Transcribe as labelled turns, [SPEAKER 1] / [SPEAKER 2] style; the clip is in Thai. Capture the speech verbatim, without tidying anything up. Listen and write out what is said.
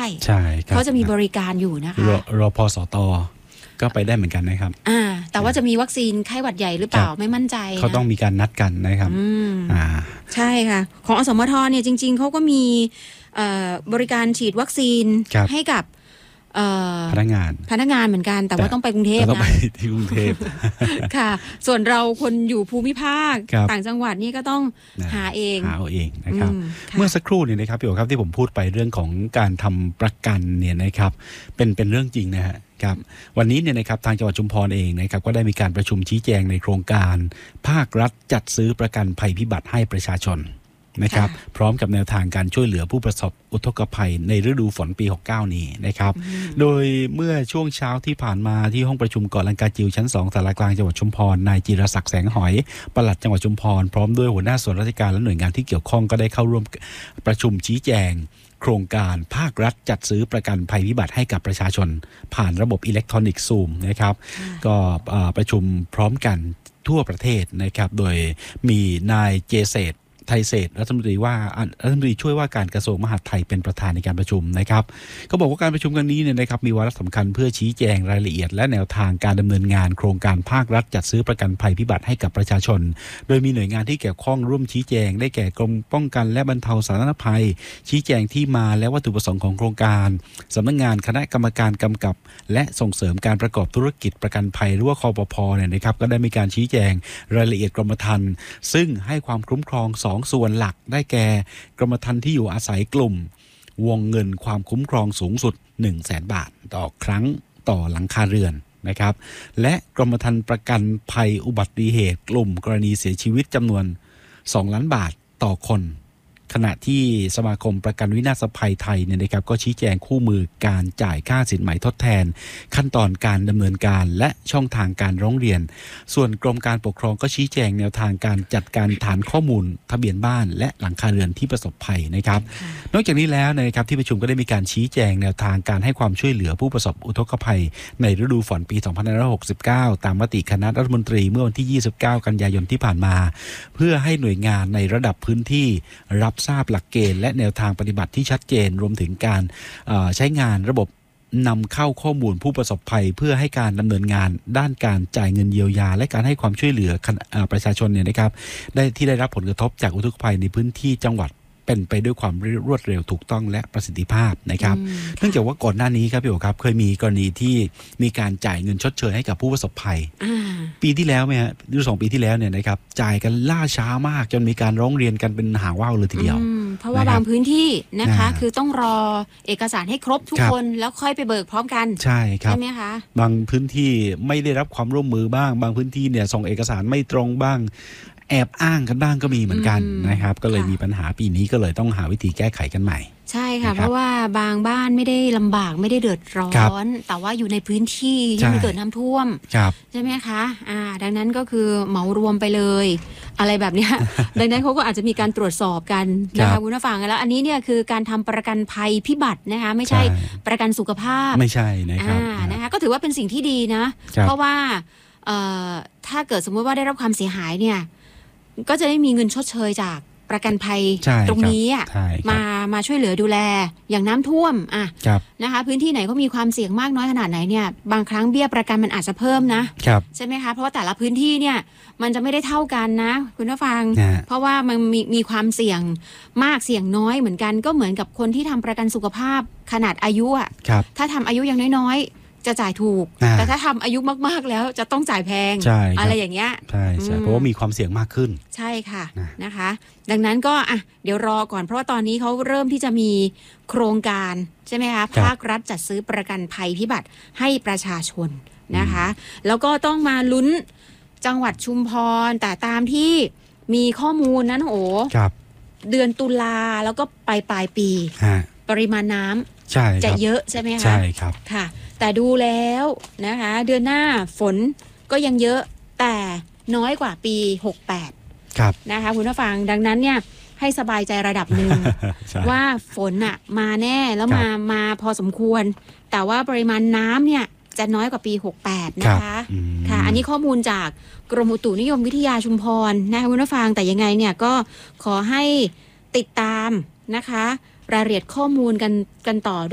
[SPEAKER 1] ใช่
[SPEAKER 2] เขาจะมีบริการอยู่นะคะ
[SPEAKER 1] รพสตก็ไปได้เหมือนกันนะครับ
[SPEAKER 2] อ่าแต่ว่าจะมีวัคซีนไข้หวัดใหญ่หรือเปล่าไม่มั่นใจ
[SPEAKER 1] เขาต้องมีการนัดกันนะครับ
[SPEAKER 2] อ่าใช่ค่ะของอสมทเนี่ยจริงๆเขาก็มีบริการฉีดวัคซีนให้กับ
[SPEAKER 1] พนักงาน
[SPEAKER 2] พนักงานเหมือนกันแต่ว่าต้องไปกรุงเทพนะ
[SPEAKER 1] ต้องไปที่กรุงเทพ
[SPEAKER 2] ค่ะส่วนเราคนอยู่ภูมิภาคต่างจังหวัดนี่ก็ต้องหาเอง
[SPEAKER 1] หาเอาเองนะครับเมื่อสักครู่เนี่ยนะครับพี่โอ๋ครับที่ผมพูดไปเรื่องของการทำประกันเนี่ยนะครับเป็นเป็นเรื่องจริงนะฮะครับวันนี้เนี่ยนะครับทางจังหวัดชุมพรเองนะครับก็ได้มีการประชุมชี้แจงในโครงการภาครัฐจัดซื้อประกันภัยพิบัติให้ประชาชนนะครับพร้อมกับแนวทางการช่วยเหลือผู้ประสบอุทกภัยในฤดูฝนปีหกสิบเก้านี้นะครับโดยเมื่อช่วงเช้าที่ผ่านมาที่ห้องประชุมเกาะลังกาจิวชั้นสองสารกลางจังหวัดชุมพรนายจิรศักดิ์แสงหอยปลัดจังหวัดชุมพรพร้อมด้วยหัวหน้าส่วนราชการและหน่วยงานที่เกี่ยวข้องก็ได้เข้าร่วมประชุมชี้แจงโครงการภาครัฐจัดซื้อประกันภัยพิบัติให้กับประชาชนผ่านระบบอิเล็กทรอนิกส์ซูมนะครับก็ประชุมพร้อมกันทั่วประเทศนะครับโดยมีนายเจเศษไทยเศรษฐ์รัฐมนตรีว่ารัฐมนตรีช่วยว่าการกระทรวงมหาดไทยเป็นประธานในการประชุมนะครับเขาบอกว่าการประชุมครั้งนี้เนี่ยนะครับมีวาระสำคัญเพื่อชี้แจงรายละเอียดและแนวทางการดำเนินงานโครงการภาครัฐจัดซื้อประกันภัยพิบัติให้กับประชาชนโดยมีหน่วยงานที่เกี่ยวข้องร่วมชี้แจงได้แก่กรมป้องกันและบรรเทาสาธารณภัยชี้แจงที่มาและวัตถุประสงค์ของโครงการสำนักงานคณะกรรมการกำกับและส่งเสริมการประกอบธุรกิจประกันภัยหรือว่าคปภเนี่ยนะครับก็ได้มีการชี้แจงรายละเอียดกรมธรรม์ซึ่งให้ความคุ้มครองสองส่วนหลักได้แก่กรมธรรม์ที่อยู่อาศัยกลุ่มวงเงินความคุ้มครองสูงสุด หนึ่งแสน บาทต่อครั้งต่อหลังคาเรือนนะครับและกรมธรรม์ประกันภัยอุบัติเหตุกลุ่มกรณีเสียชีวิตจำนวนสองล้านบาทต่อคนขณะที่สมาคมประกันวินาศภัยไทยเนี่ยนะครับก็ชี้แจงคู่มือการจ่ายค่าสินไหมทดแทนขั้นตอนการดำเนินการและช่องทางการร้องเรียนส่วนกรมการปกครองก็ชี้แจงแนวทางการจัดการฐานข้อมูลทะเบียนบ้านและหลังคาเรือนที่ประสบภัยนะครับนอกจากนี้แล้วนะครับที่ประชุมก็ได้มีการชี้แจงแนวทางการให้ความช่วยเหลือผู้ประสบอุทกภัยในฤดูฝนปีสองพันห้าร้อยหกสิบเก้าตามมติคณะรัฐมนตรีเมื่อวันที่ยี่สิบเก้ากันยายนที่ผ่านมาเพื่อให้หน่วยงานในระดับพื้นที่รับทราบหลักเกณฑ์และแนวทางปฏิบัติที่ชัดเจนรวมถึงการใช้งานระบบนำเข้าข้อมูลผู้ประสบภัยเพื่อให้การดำเนินงานด้านการจ่ายเงินเยียวยาและการให้ความช่วยเหลือประชาชนเนี่ยนะครับได้ที่ได้รับผลกระทบจากอุทกภัยในพื้นที่จังหวัดเป็นไปด้วยความรวดเร็วถูกต้องและประสิทธิภาพนะครับเนื่องจากว่าก่อนหน้านี้ครับพี่โอ๋ครับเคยมีกรณีที่มีการจ่ายเงินชดเชยให้กับผู้ประสบภัยปีที่แล้วไหมฮะหรือสองปีที่แล้วเนี่ยนะครับจ่ายกันล่าช้ามากจนมีการร้องเรียนกันเป็นหางว่าวเลยทีเดียว
[SPEAKER 2] เพราะว่าบางพื้นที่นะคะคือต้องรอเอกสารให้ครบทุกคนแล้วค่อยไปเบิกพร้อมกัน
[SPEAKER 1] ใช่ครับ
[SPEAKER 2] ใช่ไหมคะ
[SPEAKER 1] บางพื้นที่ไม่ได้รับความร่วมมือบ้างบางพื้นที่เนี่ยส่งเอกสารไม่ตรงบ้างแอบอ้างกันบ้างก็มีเหมือนกันนะครับก็เลยมีปัญหาปีนี้ก็เลยต้องหาวิธีแก้ไขกันใหม่
[SPEAKER 2] ใช่ค่ะเพราะว่าบางบ้านไม่ได้ลำบากไม่ได้เดือดร้อนแต่ว่าอยู่ในพื้นที่ที่มีเกิดน้ำท่วมใช่ไหมคะอ่าดังนั้นก็คือเหมารวมไปเลยอะไรแบบนี้ ดังนั้นเขาก็อาจจะมีการตรวจสอบกันนะคะคุณผู้ฟังแล้วอันนี้เนี่ยคือการทำประกันภัยพิบัตินะคะไม่ใช่ประกันสุขภาพ
[SPEAKER 1] ไม่ใช่นะครับ
[SPEAKER 2] นะคะก็ถือว่าเป็นสิ่งที่ดีนะเพราะว่าถ้าเกิดสมมติว่าได้รับความเสียหายเนี่ยก็จะได้มีเงินชดเชยจากประกันภัยตรงนี้อ่ะมามาช่วยเหลือดูแลอย่างน้ำท่วมอ่ะนะคะพื้นที่ไหนก็มีความเสี่ยงมากน้อยขนาดไหนเนี่ยบางครั้งเบี้ยประกันมันอาจจะเพิ่มนะใช่ไหมคะเพราะว่าแต่ละพื้นที่เนี่ยมันจะไม่ได้เท่ากันนะคุณผู้ฟังเพราะว่ามันมีมีความเสี่ยงมากเสี่ยงน้อยเหมือนกันก็เหมือนกับคนที่ทำประกันสุขภาพขนาดอายุอ่ะถ้าทำอายุยังน้อยจะจ่ายถูกแต่ถ้าทำอายุมากๆแล้วจะต้องจ่ายแพงอะไรอย่างเงี้ย
[SPEAKER 1] ใช่ใช่เพราะว่ามีความเสี่ยงมากขึ้น
[SPEAKER 2] ใช่ค่ะนะคะดังนั้นก็อ่ะเดี๋ยวรอก่อนเพราะว่าตอนนี้เขาเริ่มที่จะมีโครงการใช่ไหมคะภาครัฐจัดซื้อประกันภัยพิบัติให้ประชาชนนะคะแล้วก็ต้องมาลุ้นจังหวัดชุมพรแต่ตามที่มีข้อมูลนั้นโอ้เดือนตุลาแล้วก็ปลายปลายปีปริมาณน้ำจะเยอะใช่ไหมคะ
[SPEAKER 1] ใช่ครับ
[SPEAKER 2] ค่ะแต่ดูแล้วนะคะเดือนหน้าฝนก็ยังเยอะแต่น้อยกว่าปีหกสิบแปด
[SPEAKER 1] ครับ
[SPEAKER 2] นะคะคุณผู้ฟังดังนั้นเนี่ยให้สบายใจระดับหนึ่ง ว่าฝนอ่ะมาแน่แล้วมามาพอสมควรแต่ว่าปริมาณน้ำเนี่ยจะน้อยกว่าปีหกสิบแปดนะคะค่ะอันนี้ข้อมูลจากกรมอุตุนิยมวิทยาชุมพรนะคะคุณผู้ฟังแต่ยังไงเนี่ยก็ขอให้ติดตามนะคะรายละเอียดข้อมูลกันกันต่อ